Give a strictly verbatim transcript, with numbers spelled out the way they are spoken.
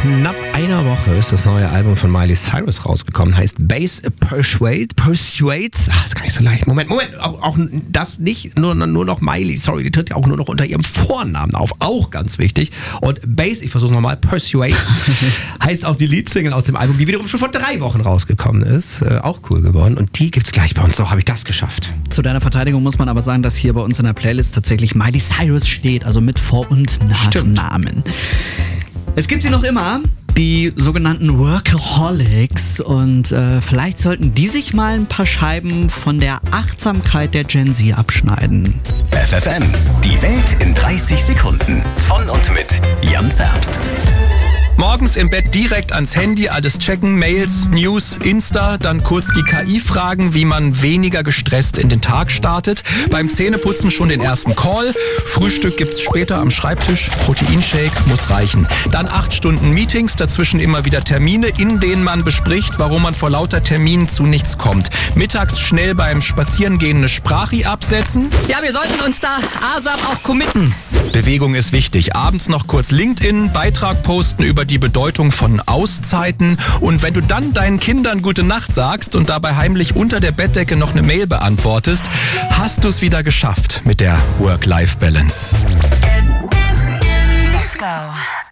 knapp einer Woche ist das neue Album von Miley Cyrus rausgekommen. Heißt Bass Persuade. Persuade. Ach, das ist gar nicht so leicht. Moment, Moment. Auch, auch das nicht, nur, nur noch Miley. Sorry, die tritt ja auch nur noch unter ihrem Vornamen auf. Auch ganz wichtig. Und Bass, ich versuche nochmal, Persuade heißt auch die Leadsingle aus dem Album, die wiederum schon vor drei Wochen rausgekommen ist. Äh, auch cool geworden. Und die gibt's gleich bei uns. So habe ich das geschafft. Zu deiner Verteidigung muss man aber sagen, dass hier bei uns in der Playlist tatsächlich Miley Cyrus steht. Also mit Vor- und Nachnamen. Es gibt sie noch immer, die sogenannten Workaholics, und äh, vielleicht sollten die sich mal ein paar Scheiben von der Achtsamkeit der Gen Z abschneiden. F F M, die Welt in dreißig Sekunden. Von und mit Jan Zerbst. Morgens im Bett direkt ans Handy, alles checken, Mails, News, Insta, dann kurz die K I fragen, wie man weniger gestresst in den Tag startet. Beim Zähneputzen schon den ersten Call. Frühstück gibt's später am Schreibtisch. Proteinshake muss reichen. Dann acht Stunden Meetings, dazwischen immer wieder Termine, in denen man bespricht, warum man vor lauter Terminen zu nichts kommt. Mittags schnell beim Spazierengehen eine Sprachi absetzen. Ja, wir sollten uns da ASAP auch committen. Bewegung ist wichtig. Abends noch kurz LinkedIn, Beitrag posten über die Bedeutung von Auszeiten. Und wenn du dann deinen Kindern gute Nacht sagst und dabei heimlich unter der Bettdecke noch eine Mail beantwortest, hast du es wieder geschafft mit der Work-Life-Balance. Let's go.